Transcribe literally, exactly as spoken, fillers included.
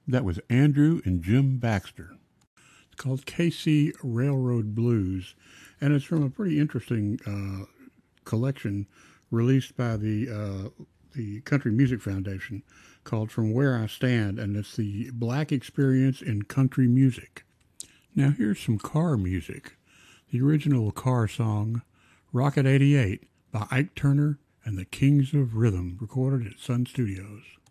That was Andrew and Jim Baxter. It's called K C Railroad Blues, and it's from a pretty interesting uh, collection released by the uh, the Country Music Foundation called From Where I Stand, and it's the Black Experience in Country Music. Now here's some car music. The original car song, Rocket eighty-eight, by Ike Turner and the Kings of Rhythm, recorded at Sun Studios.